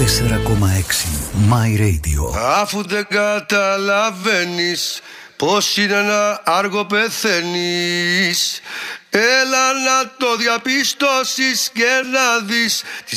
My Radio. Αφού δεν καταλαβαίνεις πως είναι να άργο πεθαίνεις, έλα να το διαπιστώσεις και να δεις τη